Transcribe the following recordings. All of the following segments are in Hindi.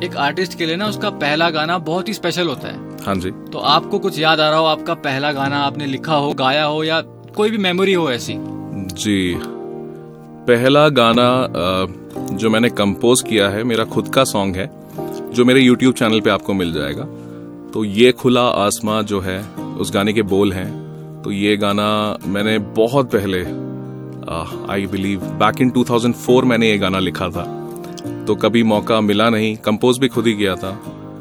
एक आर्टिस्ट के लिए ना उसका पहला गाना बहुत ही स्पेशल होता है। हाँ जी। तो आपको कुछ याद आ रहा हो, आपका पहला गाना आपने लिखा हो, गाया हो, या कोई भी मेमोरी हो ऐसी? जी, पहला गाना जो मैंने कंपोज किया है, मेरा खुद का सॉन्ग है, जो मेरे YouTube चैनल पे आपको मिल जाएगा। तो ये खुला आसमां जो है, उस गाने के बोल हैं। तो ये गाना मैंने बहुत पहले, आई बिलीव बैक इन 2004 मैंने ये गाना लिखा था। तो कभी मौका मिला नहीं, कंपोज भी खुद ही किया था।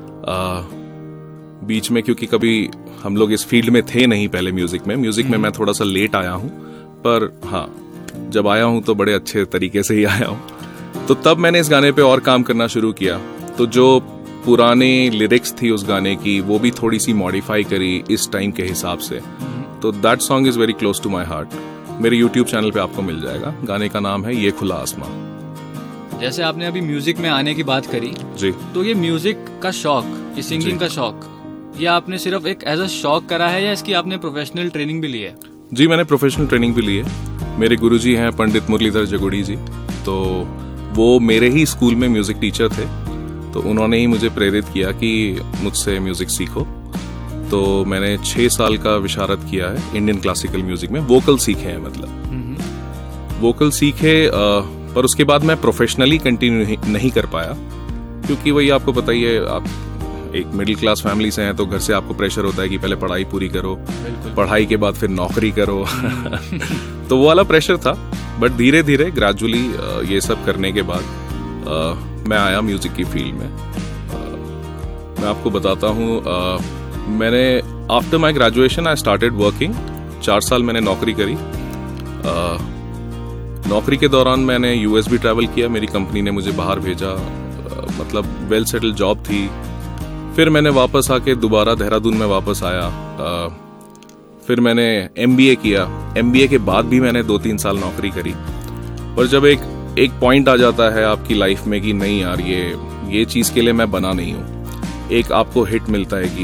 बीच में क्योंकि कभी हम लोग इस फील्ड में थे नहीं पहले, म्यूजिक में मैं थोड़ा सा लेट आया हूँ, पर हाँ जब आया हूँ तो बड़े अच्छे तरीके से ही आया हूँ। तो तब मैंने इस गाने पे और काम करना शुरू किया। तो जो पुराने लिरिक्स थी उस गाने की, वो भी थोड़ी सी मॉडिफाई करी इस टाइम के हिसाब से। तो that song is very close to my heart. मेरे YouTube चैनल पे आपको मिल जाएगा। गाने का नाम है ये खुला आसमां। जैसे आपने अभी म्यूजिक में आने की बात करी जी, तो ये म्यूजिक का शौक, ये सिंगिंग का शौक, ये आपने सिर्फ एक एज अ शौक करा है या इसकी आपने प्रोफेशनल ट्रेनिंग भी ली है? जी, मैंने प्रोफेशनल ट्रेनिंग भी ली है। मेरे गुरुजी हैं पंडित मुरलीधर जगुड़ी जी, तो वो मेरे ही स्कूल में म्यूजिक टीचर थे। तो उन्होंने ही मुझे प्रेरित किया कि मुझसे म्यूजिक सीखो। तो मैंने 6 साल का विशारद किया है इंडियन क्लासिकल म्यूजिक में। वोकल सीखे हैं, मतलब वोकल सीखे, पर उसके बाद मैं प्रोफेशनली कंटिन्यू नहीं कर पाया, क्योंकि वही आपको पता ही है, आप एक मिडिल क्लास फैमिली से हैं तो घर से आपको प्रेशर होता है कि पहले पढ़ाई पूरी करो, पढ़ाई के बाद फिर नौकरी करो। तो वो वाला प्रेशर था। बट धीरे धीरे ग्रेजुअली ये सब करने के बाद मैं आया म्यूजिक की फील्ड में। मैं आपको बताता हूँ, मैंने after my graduation I started working. 4 साल मैंने नौकरी करी। नौकरी के दौरान मैंने यूएस भी ट्रैवल किया। मेरी कंपनी ने मुझे बाहर भेजा, मतलब वेल सेटल जॉब थी। फिर मैंने वापस आके दोबारा देहरादून में वापस आया। फिर मैंने MBA किया। MBA के बाद भी मैंने 2-3 साल नौकरी करी। और जब एक पॉइंट आ जाता है आपकी लाइफ में कि नहीं यार, ये चीज के लिए मैं बना नहीं हूँ, एक आपको हिट मिलता है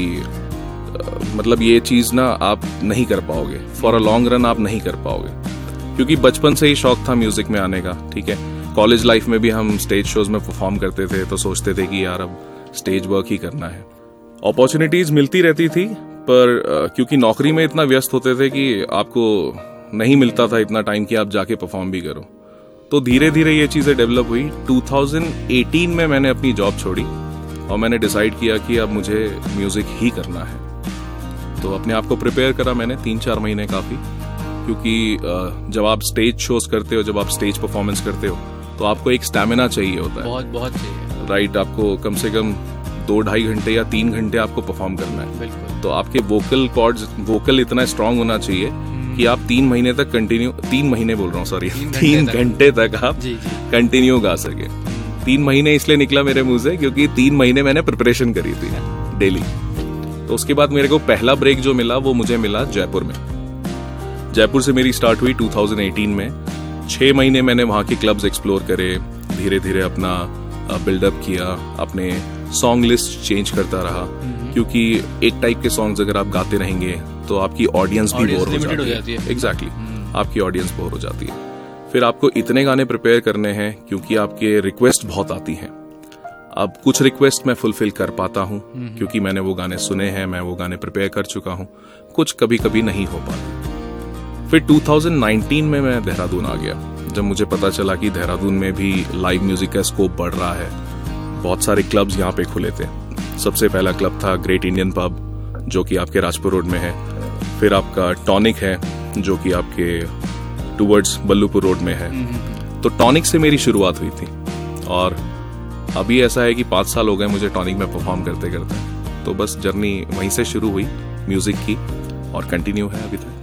कि मतलब ये चीज ना आप नहीं कर पाओगे, फॉर अ लॉन्ग रन आप नहीं कर पाओगे। क्योंकि बचपन से ही शौक था म्यूजिक में आने का, ठीक है। कॉलेज लाइफ में भी हम स्टेज शोज में परफॉर्म करते थे, तो सोचते थे कि यार अब स्टेज वर्क ही करना है। अपॉर्चुनिटीज मिलती रहती थी, पर क्योंकि नौकरी में इतना व्यस्त होते थे कि आपको नहीं मिलता था इतना टाइम कि आप जाके परफॉर्म भी करो। तो धीरे धीरे ये चीजें डेवलप हुई। 2018 में मैंने अपनी जॉब छोड़ी और मैंने डिसाइड किया कि अब मुझे म्यूजिक ही करना है। तो अपने आप को प्रिपेयर करा मैंने 3-4 महीने काफी, क्योंकि जब आप स्टेज शोज करते हो, जब आप स्टेज परफॉर्मेंस करते हो, तो आपको एक स्टैमिना चाहिए होता है। बहुत चाहिए, राइट। आपको कम से कम 2-2.5 घंटे या 3 घंटे आपको परफॉर्म करना है। बिल्कुल। तो आपके वोकल इतना स्ट्रांग होना चाहिए कि आप 3 महीने तक कंटिन्यू, 3 महीने बोल रहा हूँ, सॉरी, 3 घंटे तक आप कंटिन्यू गा सके। 3 महीने इसलिए निकला मेरे मुंह से क्योंकि 3 महीने मैंने प्रिपरेशन करी थी डेली। तो उसके बाद मेरे को पहला ब्रेक जो मिला वो मुझे मिला जयपुर में। जयपुर से मेरी स्टार्ट हुई 2018 में। 6 महीने मैंने वहाँ के क्लब्स एक्सप्लोर करे, धीरे धीरे अपना बिल्डअप किया, अपने सॉन्ग लिस्ट चेंज करता रहा, क्योंकि एक टाइप के सॉन्ग्स अगर आप गाते रहेंगे तो आपकी ऑडियंस भी बोर हो जाती है। एग्जैक्टली, आपकी ऑडियंस बोर हो जाती है। फिर आपको इतने गाने प्रिपेयर करने हैं क्योंकि आपके रिक्वेस्ट बहुत आती हैं। अब कुछ रिक्वेस्ट मैं फुलफिल कर पाता हूँ क्योंकि मैंने वो गाने सुने हैं, मैं वो गाने प्रिपेयर कर चुका हूँ। कुछ कभी कभी नहीं हो पाता। फिर 2019 में मैं देहरादून आ गया, जब मुझे पता चला कि देहरादून में भी लाइव म्यूजिक का स्कोप बढ़ रहा है। बहुत सारे क्लब्स यहाँ पे खुले थे। सबसे पहला क्लब था ग्रेट इंडियन पब, जो कि आपके राजपुर रोड में है। फिर आपका टॉनिक है, जो कि आपके टुवर्ड्स बल्लूपुर रोड में है। तो टॉनिक से मेरी शुरुआत हुई थी और अभी ऐसा है कि 5 साल हो गए मुझे टॉनिक में परफॉर्म करते करते। तो बस जर्नी वहीं से शुरू हुई म्यूजिक की और कंटिन्यू है अभी तक।